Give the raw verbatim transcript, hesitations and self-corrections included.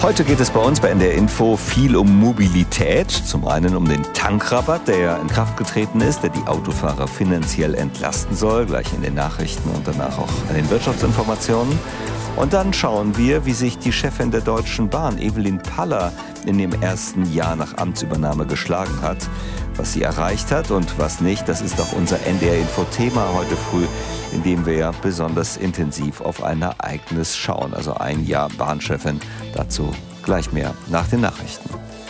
Heute geht es bei uns bei N D R Info viel um Mobilität. Zum einen um den Tankrabatt, der ja in Kraft getreten ist, der die Autofahrer finanziell entlasten soll, gleich in den Nachrichten und danach auch an den Wirtschaftsinformationen. Und dann schauen wir, wie sich die Chefin der Deutschen Bahn, Evelyn Paller, in dem ersten Jahr nach Amtsübernahme geschlagen hat. Was sie erreicht hat und was nicht, das ist auch unser N D R Info-Thema heute früh, in dem wir ja besonders intensiv auf ein Ereignis schauen. Also ein Jahr Bahnchefin, dazu gleich mehr nach den Nachrichten.